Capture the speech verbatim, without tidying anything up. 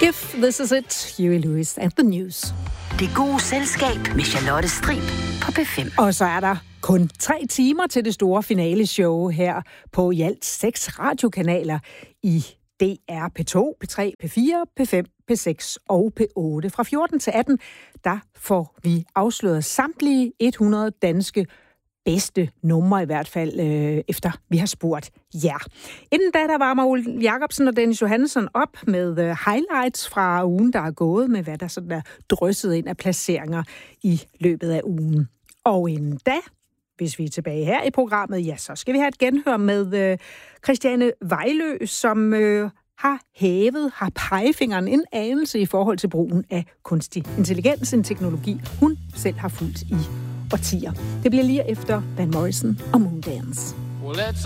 If This Is It, Huey Lewis and the News. Det gode selskab med Charlotte Strib på P fem. Og så er der kun tre timer til det store finaleshow her på i alt seks radiokanaler i D R P to, P tre, P fire, P fem, P seks og P otte. Fra fjorten til atten, der får vi afsløret samtlige hundrede danske bedste numre i hvert fald, øh, efter vi har spurgt jer. Inden da, der varmer Ole Jacobsen og Dennis Johannesson op med uh, highlights fra ugen, der er gået, med hvad der sådan er drysset ind af placeringer i løbet af ugen. Og inden da, hvis vi er tilbage her i programmet, ja, så skal vi have et genhør med uh, Christiane Vejlø, som uh, har hævet, har pegefingeren en anelse i forhold til brugen af kunstig intelligens, en teknologi, hun selv har fulgt i årtier. Det bliver lige efter Van Morrison og Moondance.